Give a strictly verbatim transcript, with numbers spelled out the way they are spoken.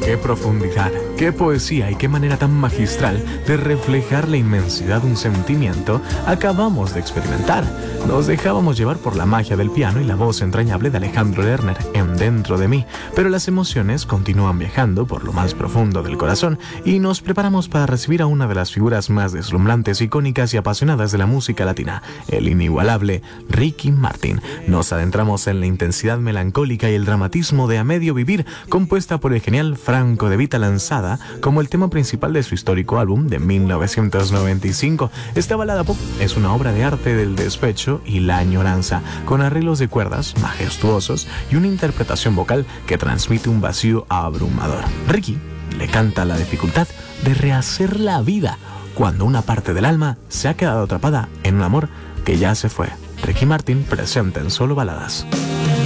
qué profundidad, qué poesía y qué manera tan magistral de reflejar la inmensidad de un sentimiento acabamos de experimentar. Nos dejábamos llevar por la magia del piano y la voz entrañable de Alejandro Lerner en Dentro de mí, pero las emociones continúan viajando por lo más profundo del corazón y nos preparamos para recibir a una de las figuras más deslumbrantes, icónicas y apasionadas de la música latina, el inigualable Ricky Martin. Nos adentramos en la intensidad melancólica y el dramatismo de A Medio Vivir, compuesta por el genial Franco De Vita, lanzada como el tema principal de su histórico álbum de mil novecientos noventa y cinco. Esta balada pop es una obra de arte del despecho y la añoranza, con arreglos de cuerdas majestuosos y una interpretación vocal que transmite un vacío abrumador. Ricky le canta la dificultad de rehacer la vida cuando una parte del alma se ha quedado atrapada en un amor que ya se fue. Ricky Martin presenta en Solo Baladas.